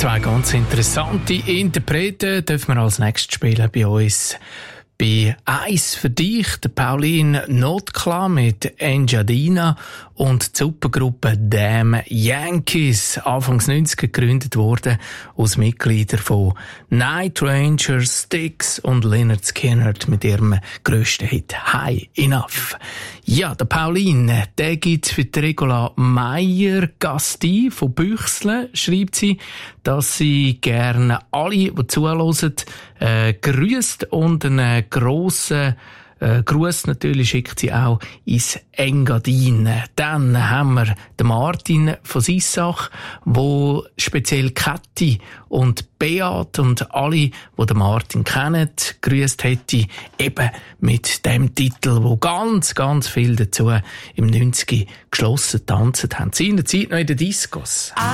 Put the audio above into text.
Zwei ganz interessante Interpreten dürfen wir als nächstes spielen bei uns. Bei «Eis für dich», der Pauline Notklar mit Enjadina und die Supergruppe Damn Yankees, Anfangs 90er gegründet worden aus Mitgliedern von Night Rangers, Styx und Lynyrd Skynyrd mit ihrem grössten Hit «High Enough». Ja, der Pauline, der gibt's für die Regula Meyer-Gasti von Büchsle, schreibt sie, dass sie gerne alle, die zuhören, grüßt und einen grossen Gruß natürlich schickt sie auch ins Engadin. Dann haben wir den Martin von Sissach, wo speziell Käthi und Beat und alle, die den Martin kennen, grüßt hätte, eben mit dem Titel, wo ganz, ganz viel dazu im 90er geschlossen tanzen haben. Sie in der Zeit noch in den Discos.